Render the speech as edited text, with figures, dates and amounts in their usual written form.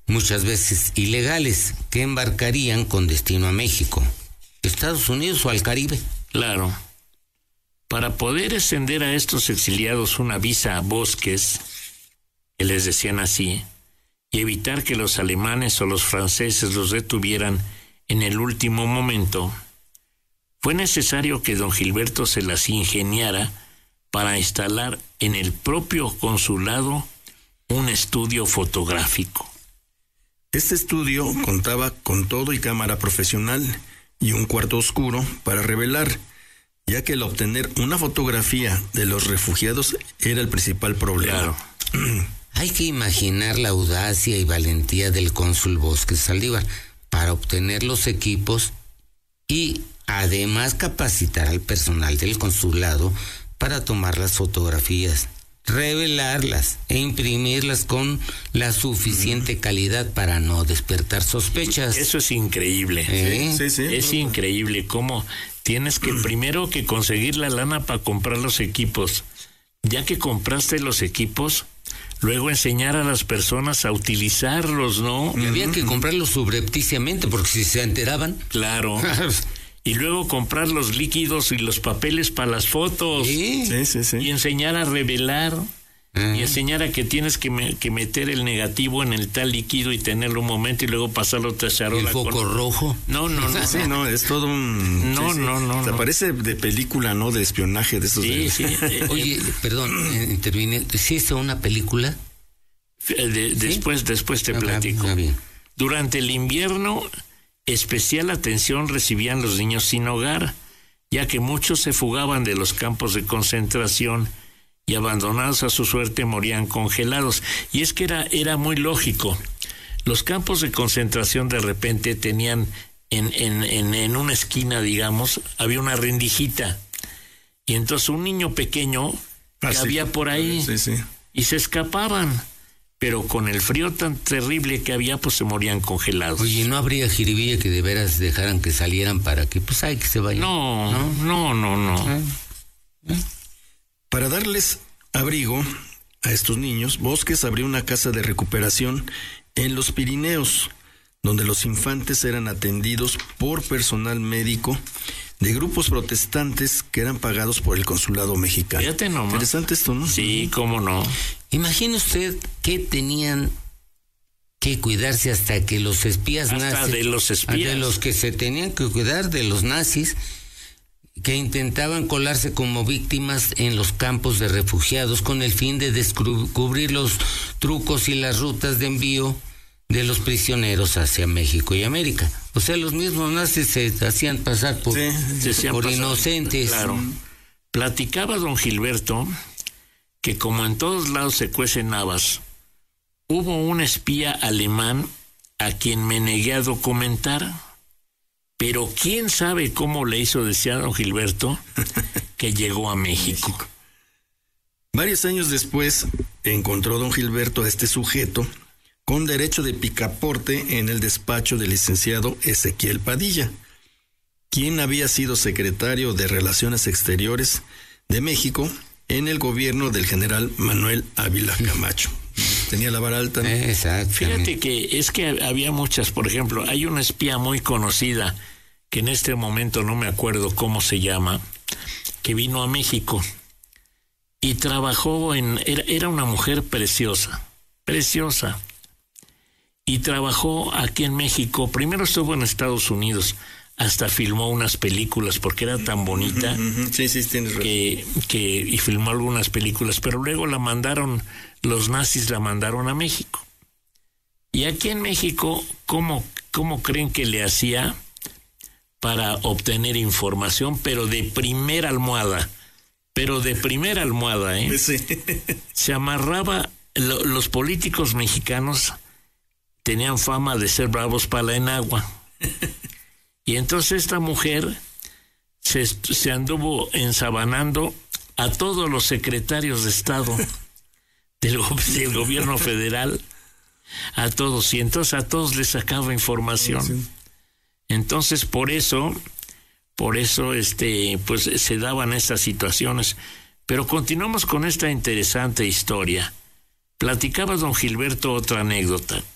muchas veces ilegales, que embarcarían con destino a México, Estados Unidos o al Caribe. Claro. Para poder extender a estos exiliados una visa a Bosques, que les decían así, y evitar que los alemanes o los franceses los detuvieran en el último momento, fue necesario que don Gilberto se las ingeniara para instalar en el propio consulado un estudio fotográfico. Este estudio contaba con todo y cámara profesional y un cuarto oscuro para revelar, ya que el obtener una fotografía de los refugiados era el principal problema. Claro. Hay que imaginar la audacia y valentía del cónsul Bosques Saldívar para obtener los equipos y además capacitar al personal del consulado para tomar las fotografías, revelarlas e imprimirlas con la suficiente calidad para no despertar sospechas. Eso es increíble. Sí. Es increíble cómo tienes que primero que conseguir la lana para comprar los equipos. Ya que compraste los equipos, luego enseñar a las personas a utilizarlos, ¿no? Y había que comprarlos subrepticiamente porque si se enteraban. Claro. Y luego comprar los líquidos y los papeles para las fotos. Sí. Y enseñar a revelar. Y enseñar a que tienes que meter el negativo en el tal líquido y tenerlo un momento y luego pasarlo otra charola. ¿El foco rojo? No. Sí, no, es todo un... No. Se parece de película, ¿no? De espionaje de esos. Sí. Oye, perdón, intervine. ¿Sí es una película? Después te platico. Bien. Durante el invierno, especial atención recibían los niños sin hogar, ya que muchos se fugaban de los campos de concentración y abandonados a su suerte morían congelados. Y es que era muy lógico. Los campos de concentración de repente tenían en una esquina, digamos, había una rendijita. Y entonces un niño pequeño que había por ahí y se escapaban. Pero con el frío tan terrible que había, pues se morían congelados. Oye, ¿no habría jiribilla que de veras dejaran que salieran para que, pues, que se vayan? No. Para darles abrigo a estos niños, Bosques abrió una casa de recuperación en los Pirineos, donde los infantes eran atendidos por personal médico de grupos protestantes que eran pagados por el consulado mexicano. Fíjate nomás. Interesante esto, ¿no? Sí, cómo no. Imagine usted que tenían que cuidarse hasta que los espías nazis... de los espías. De los que se tenían que cuidar de los nazis, que intentaban colarse como víctimas en los campos de refugiados con el fin de descubrir los trucos y las rutas de envío de los prisioneros hacia México y América. O sea, los mismos nazis se hacían pasar por inocentes. Claro. Platicaba don Gilberto que como en todos lados se cuecen habas, hubo un espía alemán a quien me negué a documentar. Pero quién sabe cómo le hizo decir a don Gilberto que llegó a México. Varios años después encontró don Gilberto a este sujeto con derecho de picaporte en el despacho del licenciado Ezequiel Padilla, quien había sido secretario de Relaciones Exteriores de México en el gobierno del general Manuel Ávila Camacho. Tenía la vara alta, ¿no? Exacto. Fíjate que es que había muchas, por ejemplo, hay una espía muy conocida, que en este momento no me acuerdo cómo se llama, que vino a México y trabajó era una mujer preciosa, y trabajó aquí en México. Primero estuvo en Estados Unidos, hasta filmó unas películas porque era tan bonita. Sí, tienes razón. Y filmó algunas películas, pero luego los nazis la mandaron a México. Y aquí en México, ¿cómo creen que le hacía para obtener información? Pero de primera almohada, Sí. Se amarraba, los políticos mexicanos tenían fama de ser bravos para la enagua. Y entonces esta mujer se anduvo ensabanando a todos los secretarios de Estado del gobierno federal, a todos, y entonces a todos les sacaba información. Sí. Entonces por eso pues se daban estas situaciones. Pero continuamos con esta interesante historia. Platicaba don Gilberto otra anécdota.